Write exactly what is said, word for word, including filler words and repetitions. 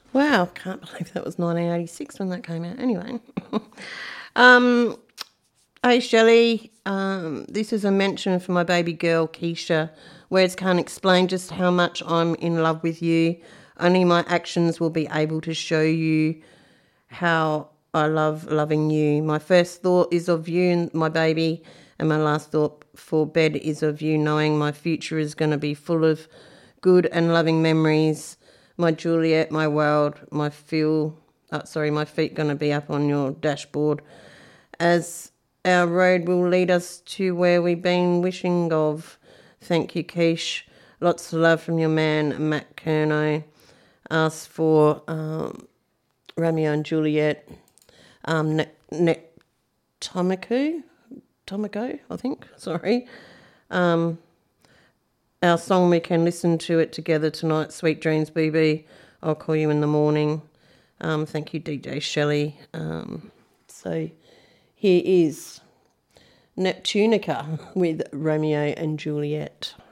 Wow, can't believe that was nineteen eighty-six when that came out. Anyway. um, hey, Shelley, um, this is a mention for my baby girl, Keisha. Words can't explain just how much I'm in love with you. Only my actions will be able to show you how I love loving you. My first thought is of you and my baby, and my last thought for bed is of you, knowing my future is going to be full of good and loving memories. My Juliet, my world, my feel, uh, sorry, my feet going to be up on your dashboard as our road will lead us to where we've been wishing of. Thank you, Keish. Lots of love from your man, Matt Kerno. Asked for um, Romeo and Juliet, um, ne- ne- Tomiko, Tomiko, I think, sorry. Um, our song, we can listen to it together tonight, Sweet Dreams, B B. I'll call you in the morning. Um, thank you, D J Shelley. Um, so here is Neptunica with Romeo and Juliet.